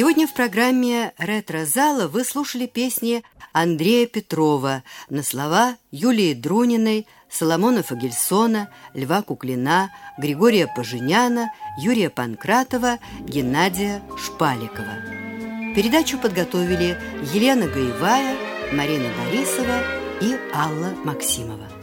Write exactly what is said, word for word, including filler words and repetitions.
Сегодня в программе «Ретро-зала» вы слушали песни Андрея Петрова на слова Юлии Друниной, Соломона Фагельсона, Льва Куклина, Григория Поженяна, Юрия Панкратова, Геннадия Шпаликова. Передачу подготовили Елена Гаевая, Марина Борисова и Алла Максимова.